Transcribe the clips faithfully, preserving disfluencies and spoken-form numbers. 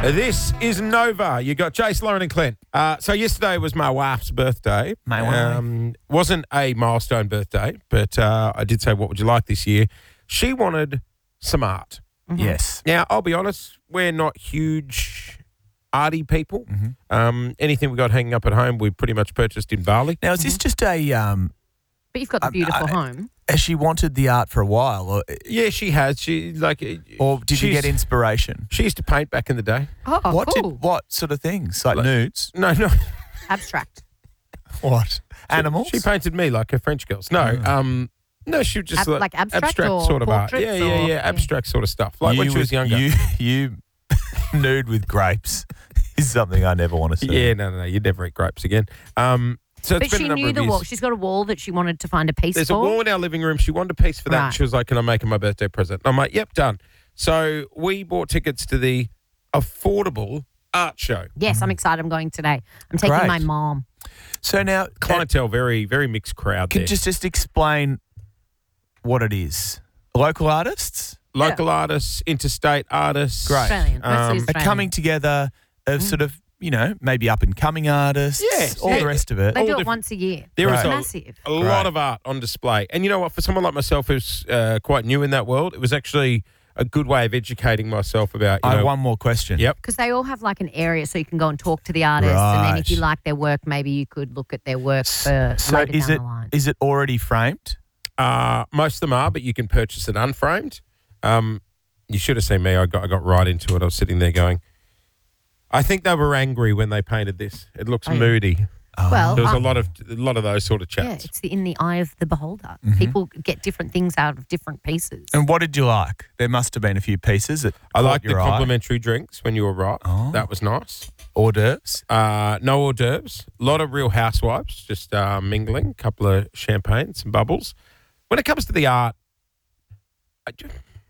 This is Nova. You got Jace, Lauren and Clint. Uh, so yesterday was my wife's birthday. My wife. Um, wasn't a milestone birthday, but uh, I did say, what would you like this year? She wanted some art. Mm-hmm. Yes. Now, I'll be honest, we're not huge arty people. Mm-hmm. Um, anything we got hanging up at home, we pretty much purchased in Bali. Now, is this just a... Um, But you've got the Um, beautiful I- home. has she wanted the art for a while? Or, Yeah, she has. She like, or did you she's- get inspiration? She used to paint back in the day. Oh, what cool. did what sort of things? Like, Like- nudes? No, no. Abstract. What? Animals? She painted me like her French girls. No, um, no, she was just Ab- like, like abstract or sort of art. portraits Yeah, yeah, or- yeah, yeah. abstract sort of stuff. Like when You she was with- younger. You, you nude with grapes is something I never want to see. Yeah, no, no, no. You'd never eat grapes again. Um, so it's But been she a number knew of the years. wall. She's got a wall that she wanted to find a piece There's for. a wall in our living room. She wanted a piece for that. Right. She was like, can I make her my birthday present? I'm like, yep, done. So we bought tickets to the affordable art show. Yes, I'm excited. I'm going today. I'm taking Great. my mom. So now, Clientele, very, very mixed crowd can there. you just, just explain what it is? Local artists Local artists, interstate artists. Great. Australian. Mostly Um, are Australian. coming together of sort of, you know, maybe up-and-coming artists, Yes, all yeah. the rest of it. They all do it different- once a year. There is Right. a, Massive. a lot of art on display. And you know what? For someone like myself who's uh, quite new in that world, it was actually a good way of educating myself about, you I know, have one more question. Yep. Because they all have like an area so you can go and talk to the artist. And then if you Right. like their work, maybe you could look at their work for So later is down it the line. is it already framed? Uh, most of them are, but you can purchase it unframed. Um, you should have seen me. I got I got right into it. I was sitting there going, I think they were angry when they painted this. It looks Oh, yeah. moody. Well, There was uh, a lot of a lot of those sort of yeah, chats. it's the, in the eye of the beholder. Mm-hmm. People get different things out of different pieces. And what did you like? There must have been a few pieces that I caught liked the your eye. complimentary drinks when you were right. Oh. That was nice. Hors d'oeuvres. Uh, no hors d'oeuvres. A lot of real housewives, just uh, mingling. A couple of champagne, some bubbles. When it comes to the art, I ju-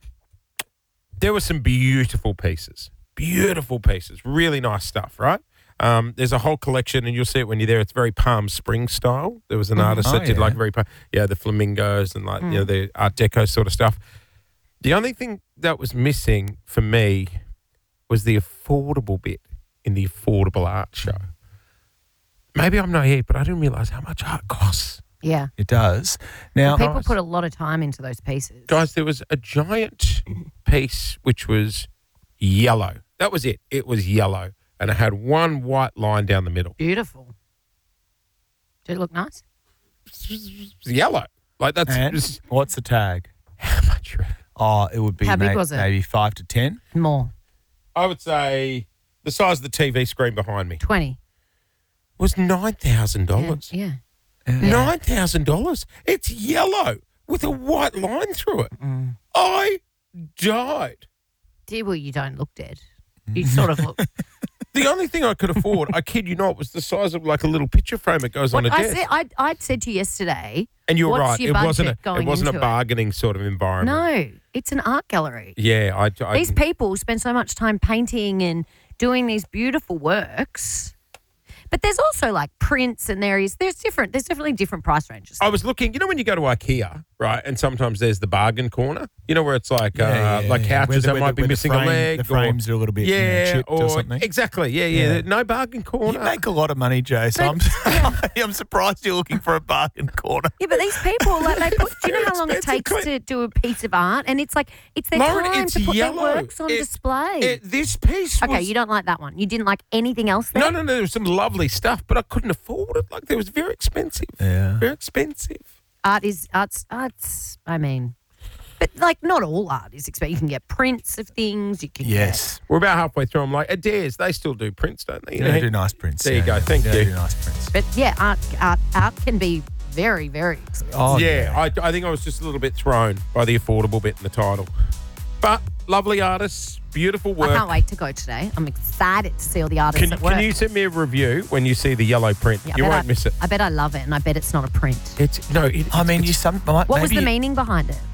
there were some beautiful pieces. Beautiful pieces. Really nice stuff, right? Um, there's a whole collection, and you'll see it when you're there. It's very Palm Springs style. There was an artist Oh, that did yeah. like very, pa- yeah, the flamingos and like, you know, the Art Deco sort of stuff. The only thing that was missing for me was the affordable bit in the affordable art show. Maybe I'm naive, but I didn't realise how much art costs. Yeah. It does. Now, People Nice. put a lot of time into those pieces. Guys, there was a giant piece which was yellow. That was it. It was yellow. And it had one white line down the middle. Beautiful. Did it look nice? It was yellow. Like that's and just what's the tag? how much you reckon? Oh, it would be How big may- was it? maybe five to ten. More. I would say the size of the T V screen behind me twenty. was nine thousand Yeah. dollars. yeah. nine thousand dollars. It's yellow with a white line through it. Mm. I died. Dear, well, you don't look dead. You sort of look. The only thing I could afford, I kid you not, was the size of like a little picture frame that goes on What a I desk. said, I I said to you yesterday. and you're what's right. your It wasn't a budget going it wasn't a into it? bargaining sort of environment. No, it's an art gallery. Yeah, I, I These people spend so much time painting and doing these beautiful works. But there's also like prints and there is there's different there's definitely different price ranges. I was looking, you know, when you go to IKEA, right, and sometimes there's the bargain corner, you know, where it's like uh, like couches Where the- that where might the- be where the missing frame- a leg. The frames or, are a little bit you know, yeah, chipped or, or something. exactly, yeah, yeah, Yeah. no bargain corner. You make a lot of money, Jay. So I'm, I'm surprised you're looking for a bargain corner. Yeah, but these people, like, they put. Do you know Very how long it expensive, takes to do a piece of art? And it's like it's their Lauren, time it's to put yellow. their works on It- display. It- this piece okay, was, you don't like that one. You didn't like anything else there. no, no, no, there was some lovely stuff, but I couldn't afford it. Like, it was very expensive. Yeah. Very expensive. Art is art's art's. I mean, but like not all art is expensive. You can get prints of things. You can Yes. We're about halfway through. I'm like, Adair's, they still do prints, don't they? You Yeah, know, they do nice prints. There you yeah. go. Thank Yeah, you. They do nice prints. Get, but yeah, art art art can be very very expensive. Oh, yeah, I, I think I was just a little bit thrown by the affordable bit in the title. But lovely artists, beautiful work. I can't wait to go today. I'm excited to see all the artists Can, at work. can you send me a review when you see the yellow print? Yeah, I you bet won't I, miss it. I bet I love it, and I bet it's not a print. It's no. It, I mean, it's- you some might, What was maybe the meaning behind it?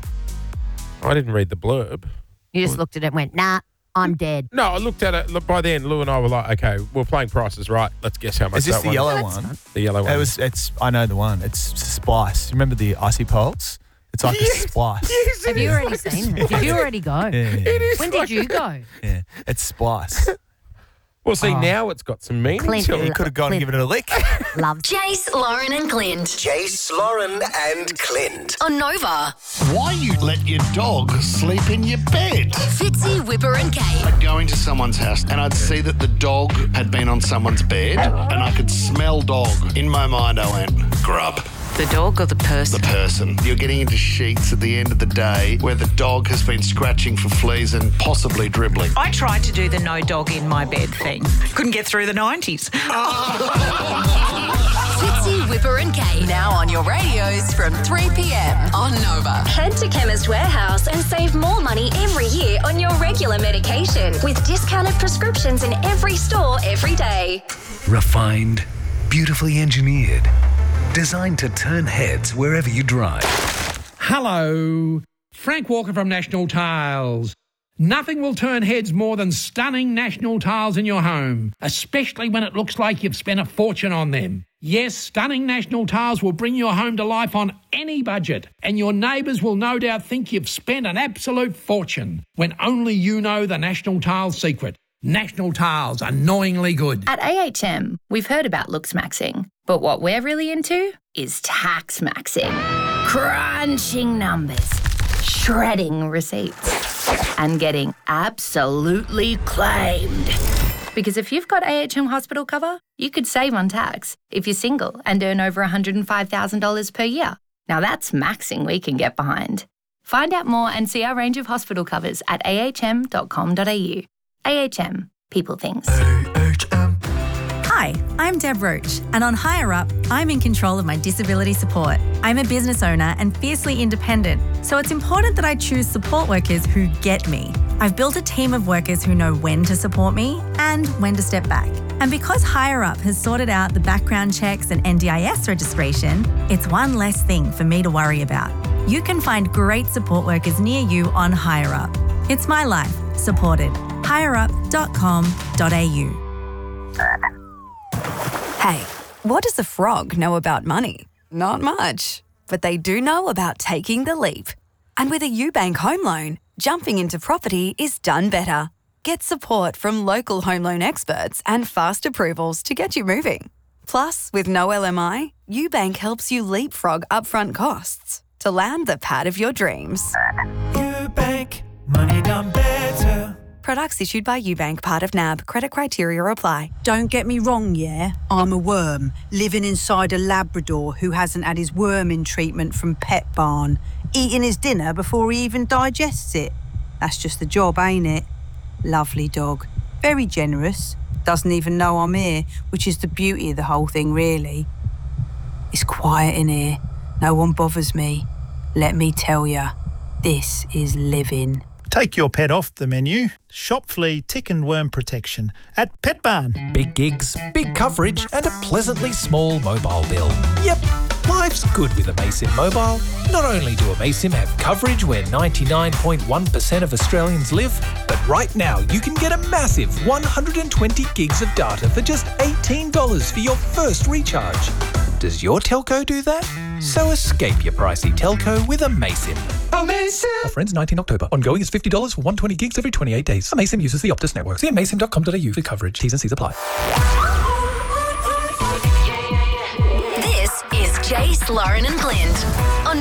I didn't read the blurb. You just looked at it and went, nah, I'm dead. No, I looked at it. Look, by then, Lou and I were like, okay, we're playing prices right. Let's guess how much Is this that the one yellow That's one? fun. The yellow one. It was. It's. I know the one. It's Splice. You remember the icy poles? It's like Yes, a splice. yes, Have it you is already like a seen it? spice. Did you already go? Yeah, yeah, It is When like did you a- go? yeah. It's Splice. Well, see, now it's got some meaning Clint, to You it. could have gone and given it a lick. Love. Jace, Lauren and Clint Jace, Lauren, and Clint. on Nova. Why you let your dog sleep in your bed? Fitzy, Whipper and Kate. I'd go into someone's house and I'd see that the dog had been on someone's bed and I could smell dog. In my mind, I went, grub. The dog or the person? The person. You're getting into sheets at the end of the day where the dog has been scratching for fleas and possibly dribbling. I tried to do the no dog in my bed thing. Couldn't get through the nineties. Fitzy, Whipper and Kate. Now on your radios from three p.m. on Nova. Head to Chemist Warehouse and save more money every year on your regular medication with discounted prescriptions in every store every day. Refined, beautifully engineered, designed to turn heads wherever you drive. Hello, Frank Walker from National Tiles. Nothing will turn heads more than stunning National Tiles in your home, especially when it looks like you've spent a fortune on them. Yes, stunning National Tiles will bring your home to life on any budget, and your neighbours will no doubt think you've spent an absolute fortune when only you know the National Tiles secret. National Tiles, annoyingly good. At A H M, we've heard about looks maxing, but what we're really into is tax maxing. Crunching numbers, shredding receipts, and getting absolutely claimed. Because if you've got A H M hospital cover, you could save on tax if you're single and earn over one hundred five thousand dollars per year. Now that's maxing we can get behind. Find out more and see our range of hospital covers at a h m dot com dot a u. A H M, people things. Hi, I'm Deb Roach, and on Higher Up, I'm in control of my disability support. I'm a business owner and fiercely independent, so it's important that I choose support workers who get me. I've built a team of workers who know when to support me and when to step back. And because Higher Up has sorted out the background checks and N D I S registration, it's one less thing for me to worry about. You can find great support workers near you on Higher Up. It's my life, supported. higher up dot com dot a u. Hey, what does a frog know about money? Not much, but they do know about taking the leap. And with a UBank home loan, jumping into property is done better. Get support from local home loan experts and fast approvals to get you moving. Plus, with no L M I, UBank helps you leapfrog upfront costs to land the pad of your dreams. UBank, money done better. Products issued by UBank, part of N A B. Credit criteria apply. Don't get me wrong, yeah? I'm a worm, living inside a Labrador who hasn't had his worming treatment from Pet Barn, eating his dinner before he even digests it. That's just the job, ain't it? Lovely dog. Very generous. Doesn't even know I'm here, which is the beauty of the whole thing, really. It's quiet in here. No one bothers me. Let me tell ya, this is living. Take your pet off the menu. Shop flea, tick and worm protection at Pet Barn. Big gigs, big coverage and a pleasantly small mobile bill. Yep, life's good with Amasim Mobile. Not only do Amasim have coverage where ninety-nine point one percent of Australians live, but right now you can get a massive one hundred twenty gigs of data for just eighteen dollars for your first recharge. Does your telco do that? So escape your pricey telco with Amasim. Amasim! Offer ends nineteenth October. Ongoing is fifty dollars for one hundred twenty gigs every twenty-eight days. Amasim uses the Optus network. See amasim dot com dot a u for coverage. T's and C's apply. This is Jace, Lauren and Clint on